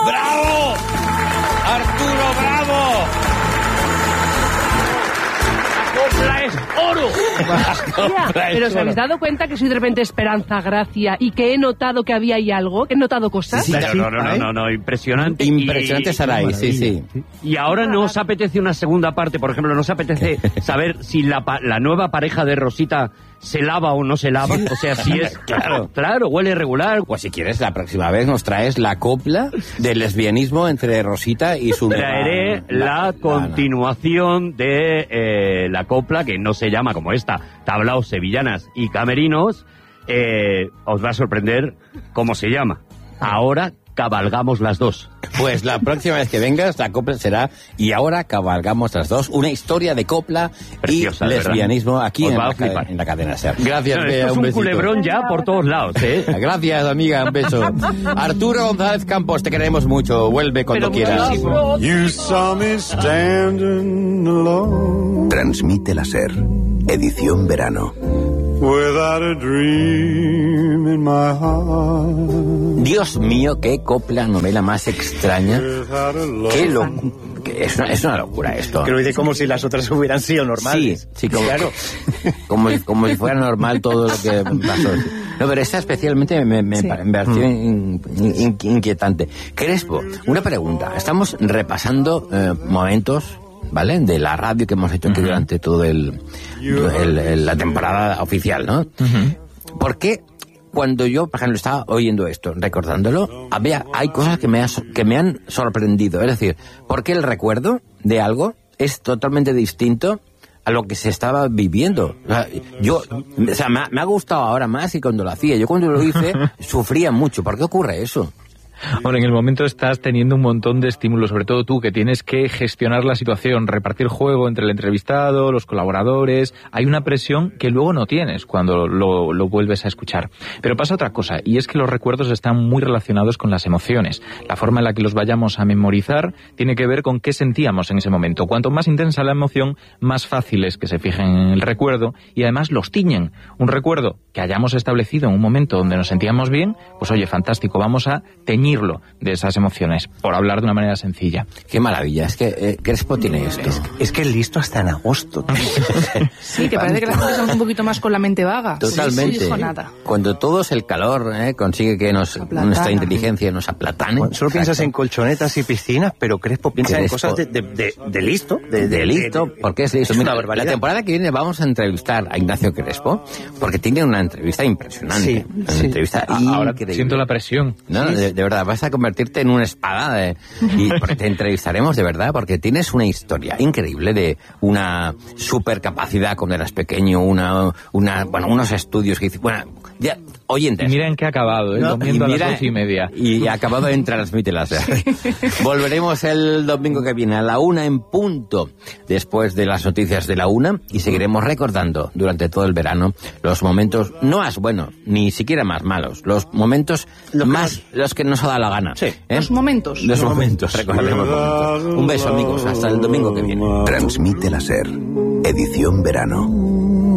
¡Bravo! ¡Arturo, bravo! ¡La copla es oro! Pero ¿os habéis dado cuenta que soy de repente Esperanza Gracia y que he notado que había ahí algo? ¿Que he notado cosas? Sí, No, impresionante. Impresionante, Saray, sí. Y ahora no os apetece una segunda parte, por ejemplo, ¿nos apetece saber si la nueva pareja de Rosita se lava o no se lava? O sea, si es... Claro, huele regular. Pues si quieres, la próxima vez nos traes la copla del lesbianismo entre Rosita y su... Traeré la continuación de la copla, que no se llama como esta, Tablaos, Sevillanas y Camerinos. Os va a sorprender cómo se llama. Ahora cabalgamos las dos. Pues la próxima vez que vengas, la copla será Y ahora cabalgamos las dos. Una historia de copla preciosa, y lesbianismo aquí en la cadena SER. Gracias, no, Bea, esto es un culebrón ya por todos lados, ¿eh? Gracias, amiga, un beso. Arturo González Campos, te queremos mucho. Vuelve cuando quieras. You saw me standing alone. Transmite la SER. Edición verano. Without a dream in my heart. Dios mío, qué copla, novela más extraña. Es una locura esto. Que lo dice como si las otras hubieran sido normales. Sí, claro. Como si fuera normal todo lo que pasó. No, pero esta especialmente me pareció inquietante. Crespo, una pregunta. Estamos repasando momentos, ¿vale?, de la radio que hemos hecho aquí durante todo la temporada oficial, ¿no? ¿Por qué cuando yo, por ejemplo, estaba oyendo esto, recordándolo, hay cosas que me han sorprendido? Es decir, ¿por qué el recuerdo de algo es totalmente distinto a lo que se estaba viviendo? O sea, me ha gustado ahora más que cuando lo hacía. Yo cuando lo hice sufría mucho. ¿Por qué ocurre eso? Ahora, en el momento estás teniendo un montón de estímulos, sobre todo tú, que tienes que gestionar la situación, repartir juego entre el entrevistado, los colaboradores. Hay una presión que luego no tienes cuando lo vuelves a escuchar. Pero pasa otra cosa, y es que los recuerdos están muy relacionados con las emociones. La forma en la que los vayamos a memorizar tiene que ver con qué sentíamos en ese momento. Cuanto más intensa la emoción, más fácil es que se fijen en el recuerdo, y además los tiñen. Un recuerdo que hayamos establecido en un momento donde nos sentíamos bien, pues oye, fantástico, vamos a teñirlo de esas emociones, por hablar de una manera sencilla. Qué maravilla, es que Crespo tiene esto. Es que es listo hasta en agosto. Sí, que parece que la gente está un poquito más con la mente vaga. Totalmente. Sí, dijo nada. Cuando todo es el calor, consigue que nuestra inteligencia nos aplatane. Bueno, solo piensas en colchonetas y piscinas, pero Crespo piensa en cosas de listo. De listo, porque es listo. Mira, barbaridad. la temporada que viene vamos a entrevistar a Ignacio Crespo, porque tiene una entrevista impresionante. Sí, una entrevista ahora increíble. siento la presión. No, de verdad, vas a convertirte en una espada y porque te entrevistaremos de verdad, porque tienes una historia increíble de una supercapacidad cuando eras pequeño, unos estudios que ya, oyentes. Mira en qué ha acabado, comiendo a las 8:30. Y ha acabado en Transmite la SER. Volveremos el domingo que viene a la 1 en punto, después de las noticias de la 1, y seguiremos recordando durante todo el verano los momentos no más buenos, ni siquiera más malos, los momentos los que nos ha dado la gana. Sí. Los momentos. Recordaremos momentos. Un beso, amigos, hasta el domingo que viene. Transmite la SER. Edición verano.